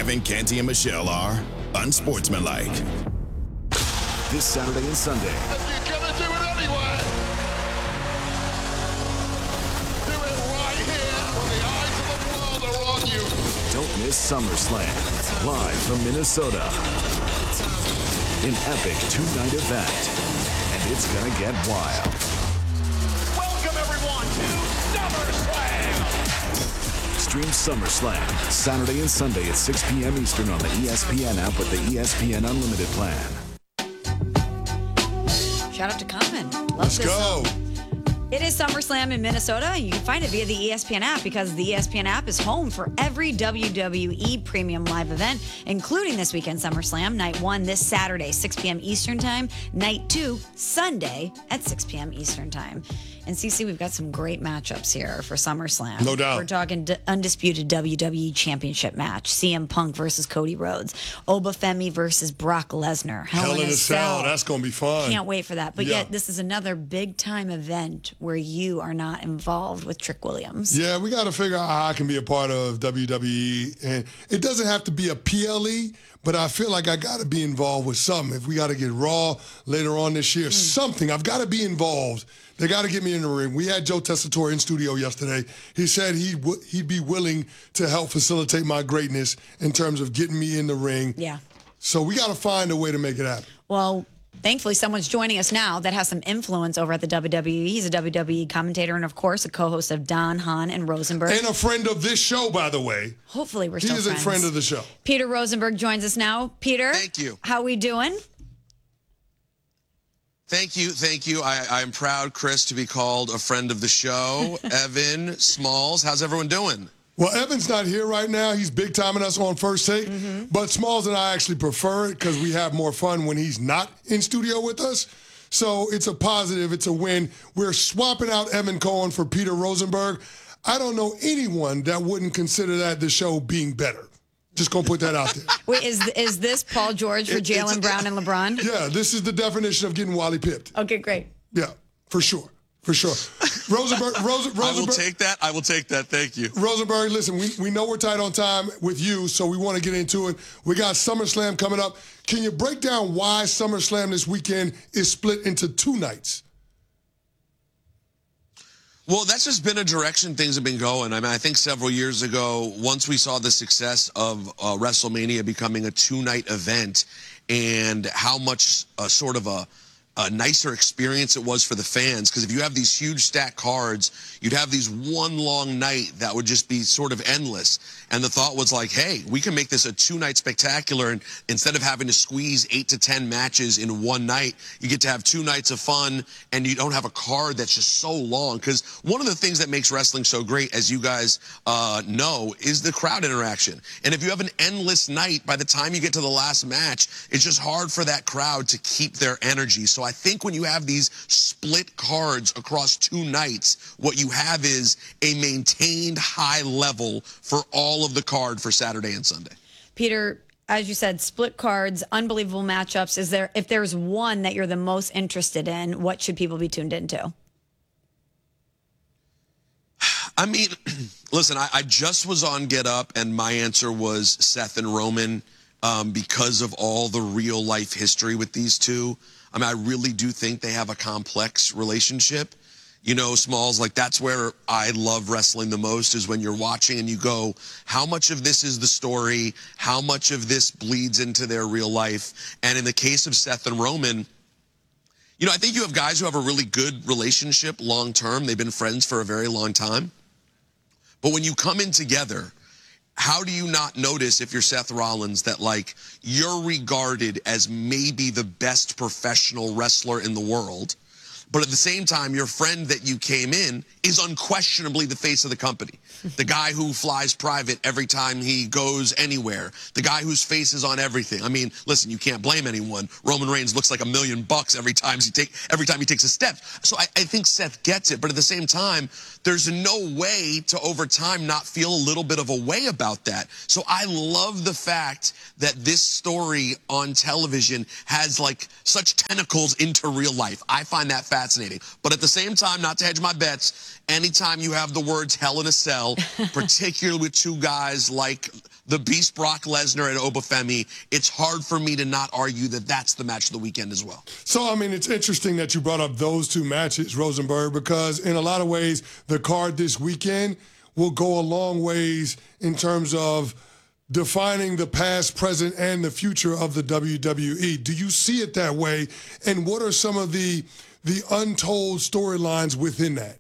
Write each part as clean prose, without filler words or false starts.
Evan, Canty, and Michelle are unsportsmanlike. This Saturday and Sunday. You're gonna do it anyway. Do it right here when the eyes of the world are on you. Don't miss SummerSlam, live from Minnesota. An epic two-night event, and it's gonna get wild. Welcome everyone to SummerSlam. Stream SummerSlam Saturday and Sunday at 6 p.m. Eastern on the ESPN app with the ESPN Unlimited plan. Shout out to Common. Let's go. It is SummerSlam in Minnesota. You can find it via the ESPN app because the ESPN app is home for every WWE premium live event, including this weekend SummerSlam. Night 1 this Saturday, 6 p.m. Eastern Time. Night 2, Sunday at 6 p.m. Eastern Time. And CC, we've got some great matchups here for SummerSlam. No doubt. We're talking undisputed WWE Championship match. CM Punk versus Cody Rhodes. Obafemi versus Brock Lesnar. Hell in a Cell. That's going to be fun. Can't wait for that. But yet, this is another big-time event where you are not involved with Trick Williams. Yeah, we got to figure out how I can be a part of WWE. And it doesn't have to be a PLE, but I feel like I got to be involved with something. If we got to get Raw later on this year, something. I've got to be involved. They got to get me in the ring. We had Joe Tessitore in studio yesterday. He said he'd be willing to help facilitate my greatness in terms of getting me in the ring. Yeah. So we got to find a way to make it happen. Well, thankfully, someone's joining us now that has some influence over at the WWE. He's a WWE commentator and, of course, a co-host of Don, Hahn, and Rosenberg. And a friend of this show, by the way. Hopefully, we're still friends. He is a friend of the show. Peter Rosenberg joins us now. Peter. Thank you. How we doing? Thank you. I'm proud, Chris, to be called a friend of the show. Evan, Smalls, how's everyone doing? Well, Evan's not here right now. He's big-timing us on First Take. But Smalls and I actually prefer it because we have more fun when he's not in studio with us. So it's a positive. It's a win. We're swapping out Evan Cohen for Peter Rosenberg. I don't know anyone that wouldn't consider that the show being better. Just going to put that out there. Wait, is this Paul George for Jaylen Brown and LeBron? Yeah, this is the definition of getting Wally pipped. Okay, great. Yeah, for sure. Rosenberg. I will take that. Thank you. Rosenberg, listen, we know we're tight on time with you, so we want to get into it. We got SummerSlam coming up. Can you break down why SummerSlam this weekend is split into 2 nights? Well, that's just been a direction things have been going. I mean, I think several years ago, once we saw the success of WrestleMania becoming a 2-night event and how much sort of a nicer experience it was for the fans, because if you have these huge stacked cards, you'd have these one long night that would just be sort of endless. And the thought was like, hey, we can make this a 2-night spectacular, and instead of having to squeeze 8 to 10 matches in one night, you get to have 2 nights of fun, and you don't have a card that's just so long. Because one of the things that makes wrestling so great, as you guys know, is the crowd interaction. And if you have an endless night, by the time you get to the last match, it's just hard for that crowd to keep their energy. So I think when you have these split cards across 2 nights, what you have is a maintained high level for all of the card for Saturday and Sunday. Peter, as you said, split cards, unbelievable matchups. If there's one that you're the most interested in, what should people be tuned into? I mean, listen, I just was on Get Up, and my answer was Seth and Roman because of all the real life history with these two. I mean, I really do think they have a complex relationship. You know, Smalls, like that's where I love wrestling the most, is when you're watching and you go, how much of this is the story? How much of this bleeds into their real life? And in the case of Seth and Roman, you know, I think you have guys who have a really good relationship long term. They've been friends for a very long time. But when you come in together, how do you not notice, if you're Seth Rollins, that like you're regarded as maybe the best professional wrestler in the world, but at the same time, your friend that you came in is unquestionably the face of the company. The guy who flies private every time he goes anywhere. The guy whose face is on everything. I mean, listen, you can't blame anyone. Roman Reigns looks like $1 million every time he takes a step. So I think Seth gets it, but at the same time, there's no way to over time not feel a little bit of a way about that. So I love the fact that this story on television has like such tentacles into real life. I find that fascinating. fascinating. But at the same time, not to hedge my bets, anytime you have the words Hell in a Cell, particularly with two guys like the Beast Brock Lesnar and Obafemi, it's hard for me to not argue that that's the match of the weekend as well. So, I mean, it's interesting that you brought up those two matches, Rosenberg, because in a lot of ways, the card this weekend will go a long ways in terms of defining the past, present, and the future of the WWE. Do you see it that way? And what are some of the untold storylines within that?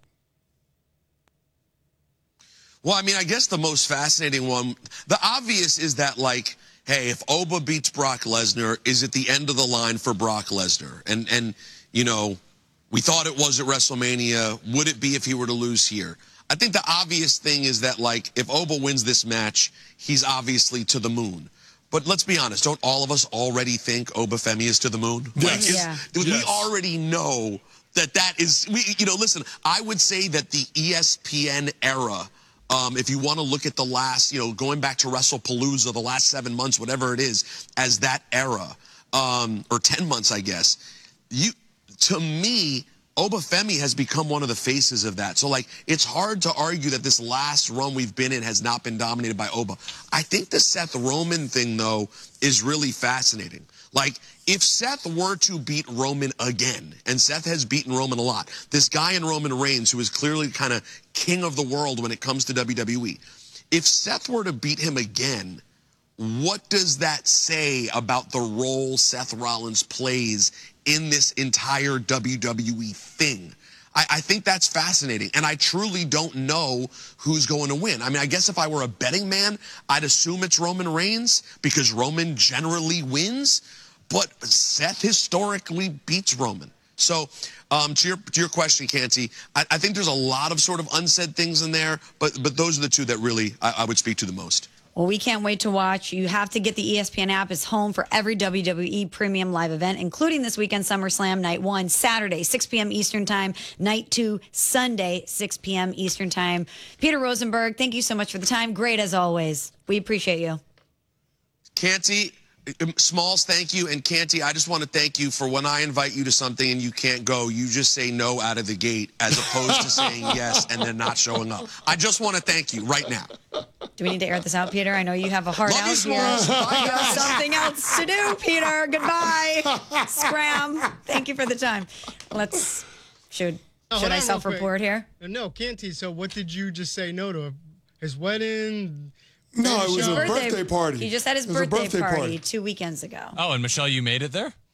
Well, I mean, I guess the most fascinating one, the obvious is that, like, hey, if Oba beats Brock Lesnar, is it the end of the line for Brock Lesnar? And you know, we thought it was at WrestleMania. Would it be if he were to lose here? I think the obvious thing is that, like, if Oba wins this match, he's obviously to the moon. But let's be honest, don't all of us already think Obafemi is to the moon? Yes. Like, we already know that is, listen, I would say that the ESPN era, if you want to look at the last, going back to WrestlePalooza, the last 7 months, whatever it is, as that era, or 10 months, I guess, to me, Obafemi has become one of the faces of that. So, like, it's hard to argue that this last run we've been in has not been dominated by Oba. I think the Seth Roman thing, though, is really fascinating. Like, if Seth were to beat Roman again, and Seth has beaten Roman a lot, this guy in Roman Reigns, who is clearly kind of king of the world when it comes to WWE, if Seth were to beat him again, what does that say about the role Seth Rollins plays in this entire WWE thing? I think that's fascinating, and I truly don't know who's going to win. I mean, I guess if I were a betting man, I'd assume it's Roman Reigns because Roman generally wins, but Seth historically beats Roman. So to your question, Canty, I think there's a lot of sort of unsaid things in there, but those are the two that really I would speak to the most. Well, we can't wait to watch. You have to get the ESPN app. It's home for every WWE premium live event, including this weekend SummerSlam Night 1, Saturday, 6 p.m. Eastern Time, Night 2, Sunday, 6 p.m. Eastern Time. Peter Rosenberg, thank you so much for the time. Great as always. We appreciate you. Canty, Smalls, thank you. And Canty, I just want to thank you for when I invite you to something and you can't go, you just say no out of the gate as opposed to saying yes and then not showing up. I just want to thank you right now. Do we need to air this out, Peter? I know you have a heart out here. You have something else to do, Peter. Goodbye. Scram. Thank you for the time. Should I self-report here? No, Canty. So what did you just say no to? His wedding? No, it was a birthday party. He just had his birthday party 2 weekends ago. Oh, and Michelle, you made it there?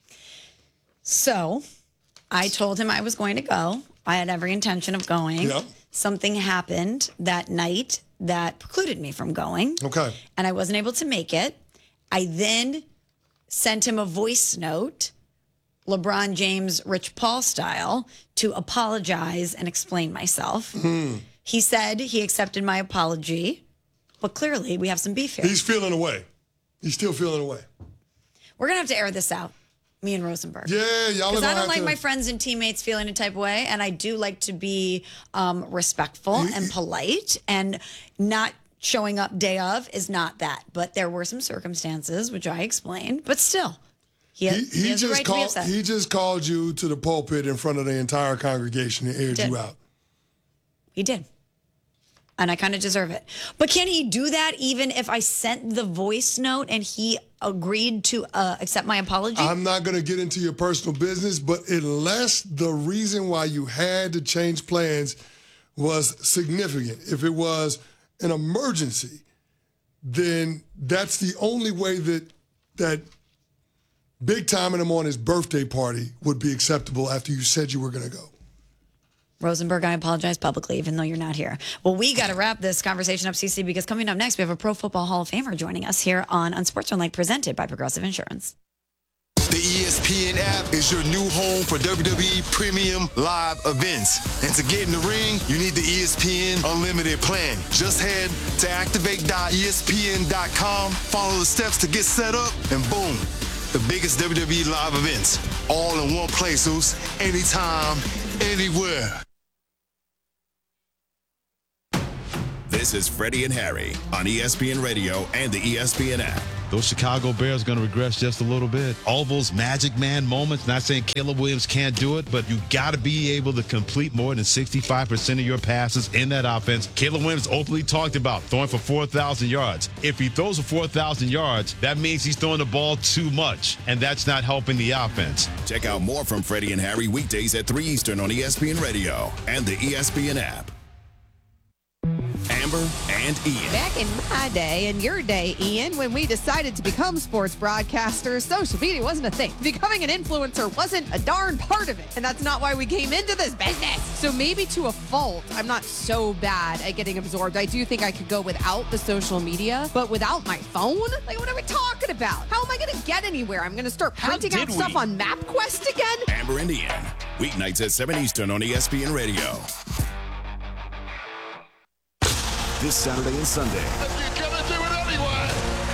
So I told him I was going to go. I had every intention of going. Yep. Something happened that night that precluded me from going. Okay. And I wasn't able to make it. I then sent him a voice note, LeBron James, Rich Paul style, to apologize and explain myself. He said he accepted my apology. But clearly, we have some beef here. He's feeling away. He's still feeling away. We're going to have to air this out, me and Rosenberg. Yeah, y'all Because I don't have like to... my friends and teammates feeling a type of way, and I do like to be respectful and polite, and not showing up day of is not that. But there were some circumstances, which I explained, but still. He has the right to be upset. He just called you to the pulpit in front of the entire congregation and aired you out. He did. And I kind of deserve it. But can he do that even if I sent the voice note and he agreed to accept my apology? I'm not going to get into your personal business, but unless the reason why you had to change plans was significant, if it was an emergency, then that's the only way that Big Time and him on his birthday party would be acceptable after you said you were going to go. Rosenberg, I apologize publicly, even though you're not here. Well, we got to wrap this conversation up, CC, because coming up next, we have a Pro Football Hall of Famer joining us here on Unsportsmanlike, presented by Progressive Insurance. The ESPN app is your new home for WWE premium live events. And to get in the ring, you need the ESPN Unlimited plan. Just head to activate.espn.com, follow the steps to get set up, and boom, the biggest WWE live events. All in one place, Zeus. Anytime, anywhere. This is Freddie and Harry on ESPN Radio and the ESPN app. those Chicago Bears are going to regress just a little bit. All those Magic Man moments, not saying Caleb Williams can't do it, but you got to be able to complete more than 65% of your passes in that offense. Caleb Williams openly talked about throwing for 4,000 yards. If he throws for 4,000 yards, that means he's throwing the ball too much, and that's not helping the offense. Check out more from Freddie and Harry weekdays at 3 Eastern on ESPN Radio and the ESPN app. Amber and Ian. Back in my day and your day, Ian, when we decided to become sports broadcasters, social media wasn't a thing. Becoming an influencer wasn't a darn part of it. And that's not why we came into this business. So maybe to a fault, I'm not so bad at getting absorbed. I do think I could go without the social media, but without my phone? Like, what are we talking about? How am I going to get anywhere? I'm going to start printing out stuff on MapQuest again? Amber and Ian. Weeknights at 7 Eastern on ESPN Radio. This Saturday and Sunday. And you're gonna do it anyway.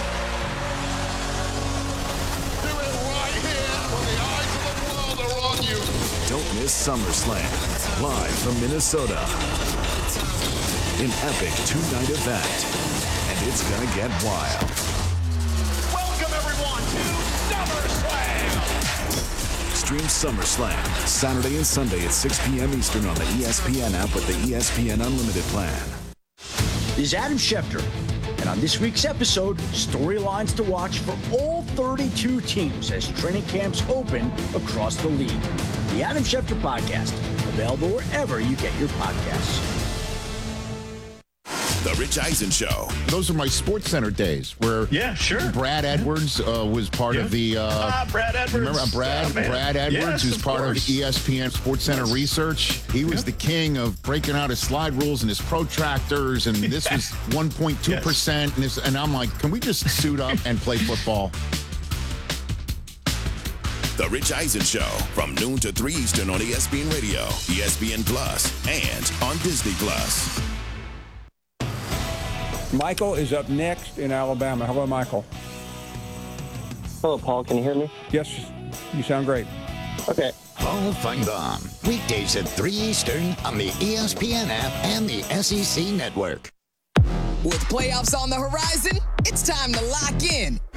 Do it right here when the eyes of the world are on you. Don't miss SummerSlam, live from Minnesota. An epic two-night event, and it's gonna get wild. Welcome everyone to SummerSlam. Stream SummerSlam Saturday and Sunday at 6 p.m. Eastern on the ESPN app with the ESPN Unlimited plan. This is Adam Schefter, and on this week's episode, storylines to watch for all 32 teams as training camps open across the league. The Adam Schefter Podcast, available wherever you get your podcasts. The Rich Eisen Show. Those are my Sports Center days where Brad Edwards was part of the... Brad Edwards. Remember Brad Edwards, yes, who's part of the ESPN Sports Center research. He was the king of breaking out his slide rules and his protractors, and this was 1.2%. And I'm like, can we just suit up and play football? The Rich Eisen Show from noon to 3 Eastern on ESPN Radio, ESPN Plus, and on Disney Plus. Michael is up next in Alabama. Hello, Michael. Hello, Paul. Can you hear me? Yes, you sound great. Okay. Paul Feinbaum, weekdays at 3 Eastern on the ESPN app and the SEC Network. With playoffs on the horizon, it's time to lock in